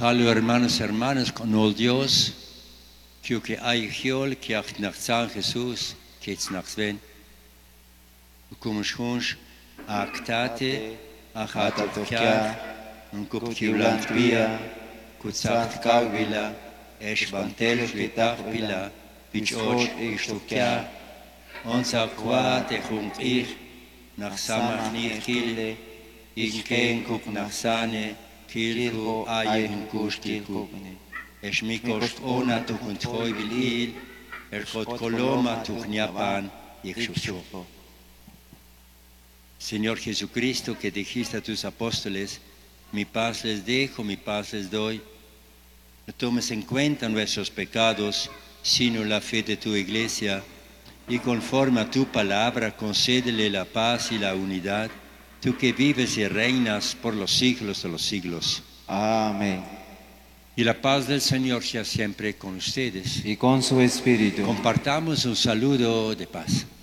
Hallo hermanos y hermanas, con el Dios, que hay hiol, que hay nach Jesús, que es nach Sven. Como juntos, actate, achatovkia, un kupkiulant pia, kutsacht kauvila, eschvantel schwitach pila, vich och ishtukia, onsa kwate hunk ich, nach samach nicht kille, ich ken kup nach sane, kilko ayen kushti kupne. Es mikost ona tukun troi vil chot koloma tukniapan, ich shupo. Señor Jesucristo, que dijiste a tus apóstoles, mi paz les dejo, mi paz les doy. No tomes en cuenta nuestros pecados, sino la fe de tu iglesia, y conforme a tu palabra concédele la paz y la unidad, tú que vives y reinas por los siglos de los siglos. Amén. Y la paz del Señor sea siempre con ustedes. Y con su espíritu. Compartamos un saludo de paz.